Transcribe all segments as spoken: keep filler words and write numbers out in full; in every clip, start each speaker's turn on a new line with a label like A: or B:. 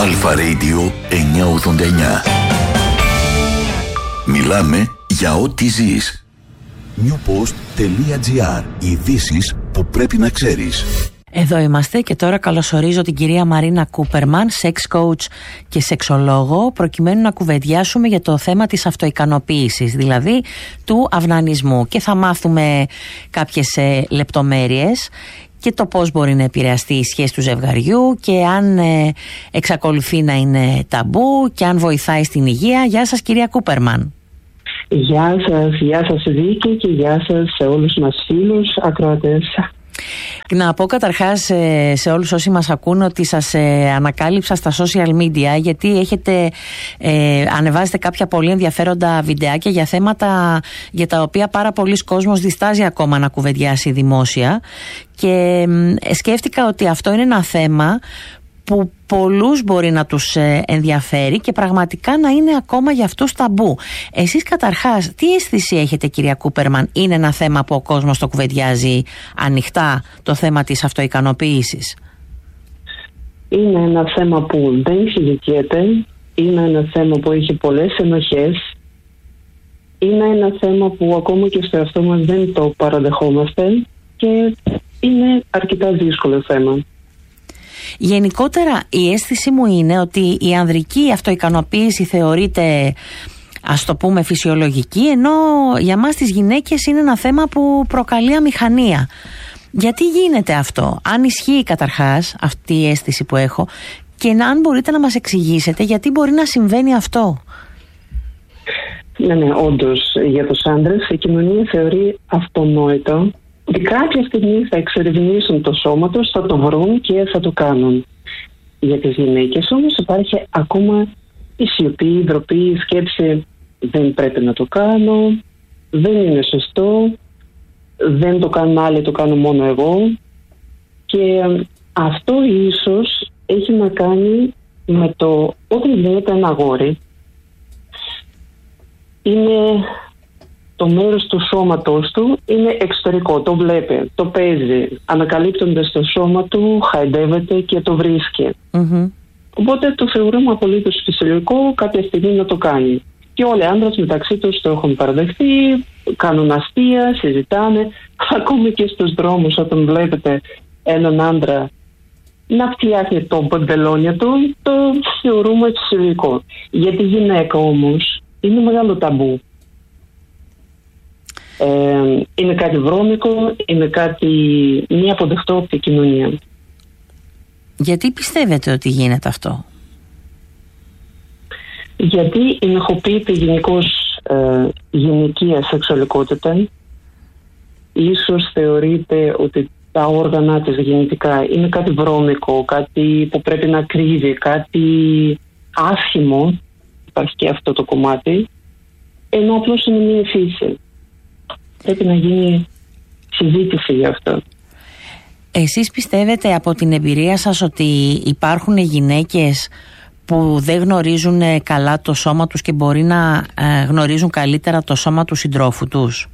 A: Αλφα Radio εννιακόσια ογδόντα εννιά. Μιλάμε για ό,τι ζεις. newpost.gr. Ειδήσεις που πρέπει να ξέρεις.
B: Εδώ είμαστε και τώρα καλωσορίζω την κυρία Μαρίνα Κούπερμαν, sex coach και σεξολόγο, προκειμένου να κουβεντιάσουμε για το θέμα της αυτοικανοποίησης, δηλαδή του αυνανισμού, και θα μάθουμε κάποιες ε, λεπτομέρειες και το πώς μπορεί να επηρεαστεί η σχέση του ζευγαριού και αν ε, εξακολουθεί να είναι ταμπού και αν βοηθάει στην υγεία. Γεια σας κυρία Κούπερμαν.
C: Γεια σας, γεια σας Βίκη και γεια σας σε όλους μας φίλους ακροατές.
B: Να πω καταρχάς σε όλους όσοι μας ακούν ότι σας ανακάλυψα στα social media, γιατί έχετε ε, ανεβάζετε κάποια πολύ ενδιαφέροντα βιντεάκια για θέματα για τα οποία πάρα πολλοί κόσμος διστάζει ακόμα να κουβεντιάσει δημόσια, και ε, σκέφτηκα ότι αυτό είναι ένα θέμα που πολλούς μπορεί να τους ενδιαφέρει και πραγματικά να είναι ακόμα για αυτούς ταμπού. Εσείς καταρχάς τι αίσθηση έχετε κυρία Κούπερμαν? Είναι ένα θέμα που ο κόσμος το κουβεντιάζει ανοιχτά, το θέμα της αυτοικανοποίησης?
C: Είναι ένα θέμα που δεν συζητιέται, είναι ένα θέμα που έχει πολλές ενοχές, είναι ένα θέμα που ακόμα και στο εαυτό μας δεν το παραδεχόμαστε και είναι αρκετά δύσκολο θέμα.
B: Γενικότερα η αίσθηση μου είναι ότι η ανδρική αυτοικανοποίηση θεωρείται, ας το πούμε, φυσιολογική, ενώ για μας τις γυναίκες είναι ένα θέμα που προκαλεί αμηχανία. Γιατί γίνεται αυτό? Αν ισχύει καταρχάς αυτή η αίσθηση που έχω, και αν μπορείτε να μας εξηγήσετε γιατί μπορεί να συμβαίνει αυτό.
C: Ναι, ναι, όντως για τους άντρες η κοινωνία θεωρεί αυτονόητο ότι κάποια στιγμή θα εξερευνήσουν το σώμα τους, θα το βρουν και θα το κάνουν. Για τις γυναίκες όμως υπάρχει ακόμα η σιωπή, η ντροπή, η σκέψη δεν πρέπει να το κάνω, δεν είναι σωστό, δεν το κάνουν άλλοι, το κάνω μόνο εγώ. Και αυτό ίσως έχει να κάνει με το όταν γίνεται ένα αγόρι, είναι το μέρος του σώματός του είναι εξωτερικό, το βλέπει, το παίζει, ανακαλύπτοντας το σώμα του, χαϊδεύεται και το βρίσκει. Mm-hmm. Οπότε το θεωρούμε απολύτως φυσιολογικό κάποια στιγμή να το κάνει. Και όλοι οι άντρες μεταξύ τους το έχουν παραδεχθεί, κάνουν αστεία, συζητάνε, ακόμη και στους δρόμους όταν βλέπετε έναν άντρα να φτιάχνει το παντελόνια του, το θεωρούμε φυσιολογικό. Για τη γυναίκα όμως είναι μεγάλο ταμπού. Ε, είναι κάτι βρώμικο, είναι κάτι μη αποδεκτό από την κοινωνία.
B: Γιατί πιστεύετε ότι γίνεται αυτό?
C: Γιατί ενεχοποιείται γενικώς ε, γυναικεία σεξουαλικότητα. Ίσως θεωρείται ότι τα όργανα της γεννητικά είναι κάτι βρώμικο, κάτι που πρέπει να κρύβει, κάτι άσχημο. Υπάρχει και αυτό το κομμάτι, ενώ απλώς είναι μια φύση. Πρέπει να γίνει συζήτηση γι' αυτό.
B: Εσείς πιστεύετε από την εμπειρία σας ότι υπάρχουν γυναίκες που δεν γνωρίζουν καλά το σώμα τους και μπορεί να γνωρίζουν καλύτερα το σώμα του συντρόφου τους?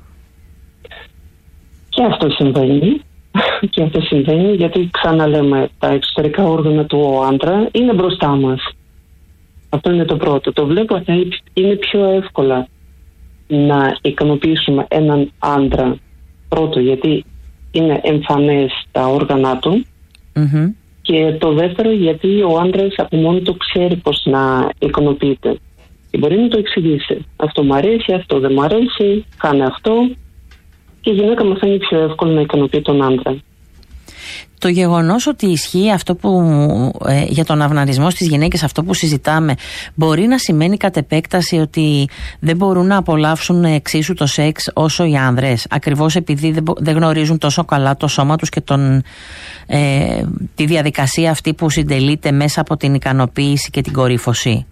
C: Και αυτό συμβαίνει. Και αυτό συμβαίνει γιατί, ξαναλέμε, τα εξωτερικά όργανα του άντρα είναι μπροστά μας. Αυτό είναι το πρώτο. Το βλέπω ότι είναι πιο εύκολα να ικανοποιήσουμε έναν άντρα, πρώτο γιατί είναι εμφανές τα όργανα του, mm-hmm. και το δεύτερο γιατί ο άντρας από μόνο του ξέρει πώς να ικανοποιείται και μπορεί να το εξηγήσει. Αυτό μου αρέσει, αυτό δεν μου αρέσει, κάνε αυτό, και η γυναίκα μας είναι πιο εύκολο να ικανοποιεί τον άντρα.
B: Το γεγονός ότι ισχύει αυτό που ε, για τον αυνανισμό στις γυναίκες, αυτό που συζητάμε, μπορεί να σημαίνει κατ' επέκταση ότι δεν μπορούν να απολαύσουν εξίσου το σεξ όσο οι άνδρες, ακριβώς επειδή δεν, δεν γνωρίζουν τόσο καλά το σώμα τους και τον, ε, τη διαδικασία αυτή που συντελείται μέσα από την ικανοποίηση και την κορύφωση?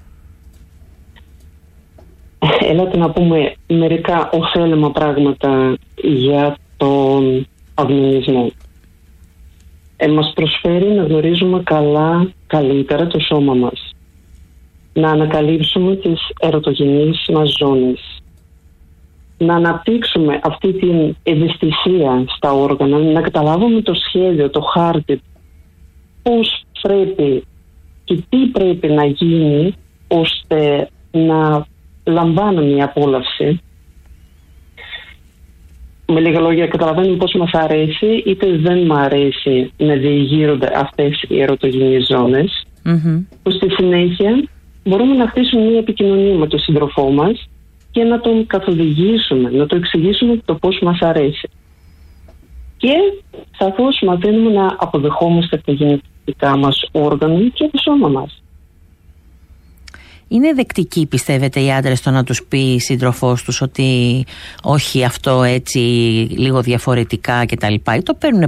C: Έλατε να πούμε μερικά ωφέλιμα πράγματα για τον αυνανισμό. Ε, μας προσφέρει να γνωρίζουμε καλά, καλύτερα το σώμα μας. Να ανακαλύψουμε τις ερωτογενείς μας ζώνες. Να αναπτύξουμε αυτή την ευαισθησία στα όργανα, να καταλάβουμε το σχέδιο, το χάρτη, πώς πρέπει και τι πρέπει να γίνει ώστε να λαμβάνουν μια απόλαυση. Με λίγα λόγια, καταλαβαίνουμε πώς μας αρέσει είτε δεν μας αρέσει να διεγείρονται αυτές οι ερωτογενείς ζώνες, mm-hmm. που στη συνέχεια μπορούμε να χτίσουμε μια επικοινωνία με τον σύντροφό μας και να τον καθοδηγήσουμε, να το εξηγήσουμε το πώς μας αρέσει. Και σαφώς μαθαίνουμε να αποδεχόμαστε τα γενετικά μας όργανα και το σώμα μας.
B: Είναι δεκτικοί, πιστεύετε, οι άντρες το να τους πει η σύντροφός τους ότι όχι αυτό έτσι λίγο διαφορετικά κτλ, ή το παίρνουν